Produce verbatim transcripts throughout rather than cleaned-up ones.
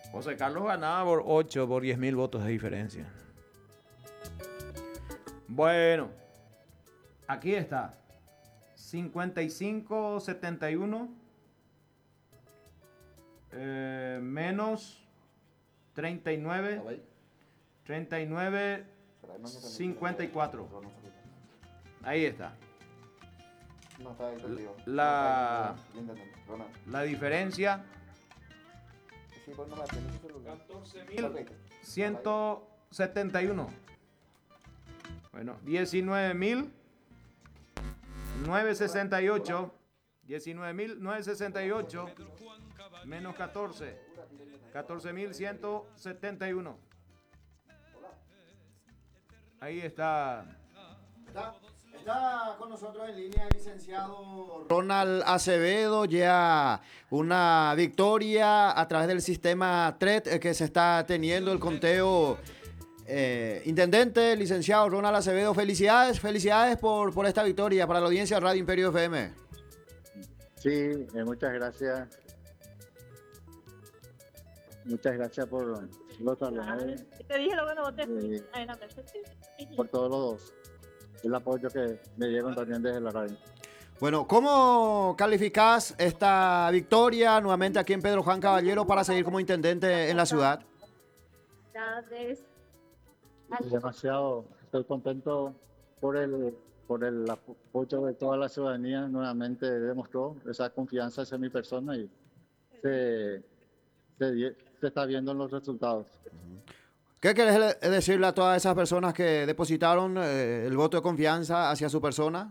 José Carlos ganaba por ocho, por diez mil votos de diferencia. Bueno, aquí está. cincuenta y cinco setenta y uno eh, menos treinta y nueve, treinta y nueve cincuenta y cuatro. Ahí está. La, la diferencia catorce mil ciento setenta y uno. Bueno, diecinueve mil novecientos sesenta y ocho. diecinueve mil novecientos sesenta y ocho menos catorce. catorce mil ciento setenta y uno. Ahí está. Está, está con nosotros en línea el licenciado Ronald Acevedo, ya una victoria a través del sistema T R E T que se está teniendo el conteo. Eh, intendente, licenciado Ronald Acevedo, felicidades, felicidades por, por esta victoria para la audiencia de Radio Imperio F M. Sí, eh, muchas gracias. Muchas gracias por los saludos. Te dije lo que no voté. Eh, por todos los, el apoyo que me dieron también desde la radio. Bueno, ¿cómo calificás esta victoria nuevamente aquí en Pedro Juan Caballero para seguir como intendente en la ciudad? Demasiado, estoy contento por el, por el apoyo de toda la ciudadanía. Nuevamente demostró esa confianza hacia mi persona y se, se, se está viendo en los resultados. ¿Qué querés decirle a todas esas personas que depositaron eh, el voto de confianza hacia su persona?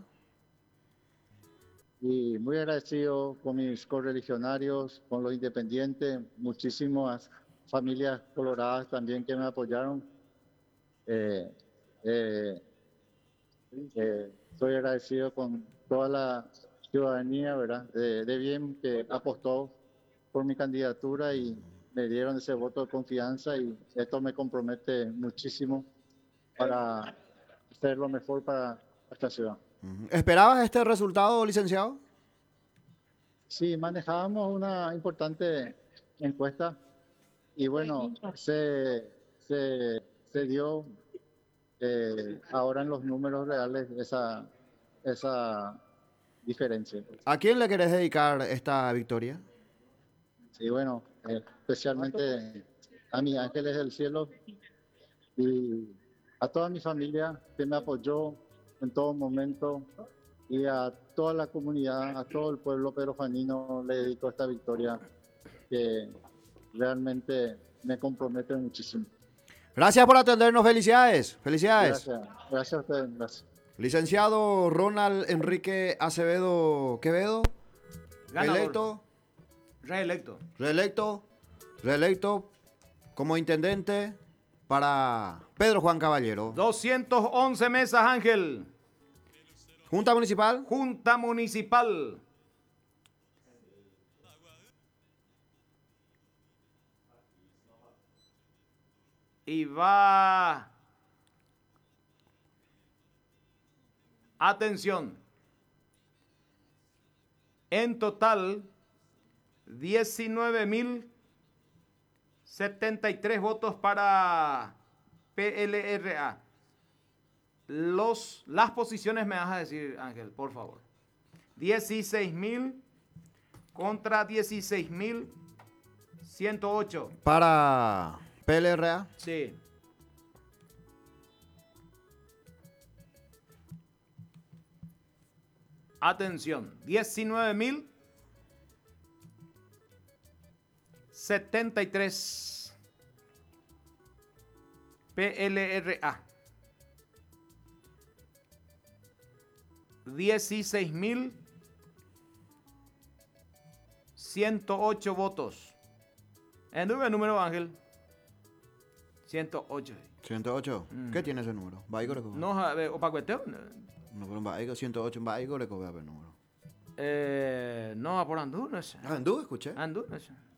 Y muy agradecido con mis correligionarios, con los independientes, muchísimas familias coloradas también que me apoyaron. Eh, eh, eh, estoy agradecido con toda la ciudadanía, ¿verdad? De, de bien que apostó por mi candidatura y me dieron ese voto de confianza y esto me compromete muchísimo para hacer lo mejor para esta ciudad. ¿Esperabas este resultado, licenciado? Sí, manejábamos una importante encuesta y bueno, se, se, se dio eh, ahora en los números reales esa, esa diferencia. ¿A quién le querés dedicar esta victoria? Sí, bueno, eh, especialmente a mis ángeles del cielo y a toda mi familia que me apoyó en todo momento y a toda la comunidad, a todo el pueblo pedrojuanino le dedico esta victoria que realmente me compromete muchísimo. Gracias por atendernos, felicidades, felicidades. Gracias, gracias a ustedes, gracias. Licenciado Ronald Enrique Acevedo Quevedo, Ganador. electo, Reelecto. reelecto, reelecto como intendente para Pedro Juan Caballero. doscientas once mesas, Ángel. Junta Municipal. Junta Municipal. Y va... Atención. En total, diecinueve mil setenta y tres votos para P L R A. Los, las posiciones me vas a decir, Ángel, por favor. dieciséis mil contra dieciséis mil ciento ocho. Para P L R A. Sí. Atención, diecinueve mil setenta y tres P L R A. dieciséis mil ciento ocho votos. ¿En el número, Ángel? ciento ocho. ciento ocho. Mm. ¿Qué tiene ese número? ¿Baigo le coge? No, a ver, ¿o para cuestión? No, pero en Baigo, ciento ocho en Baigo le coge el número. Eh, no, por Andú, no sé. Ah, Andú, escuché. Andú, no sé.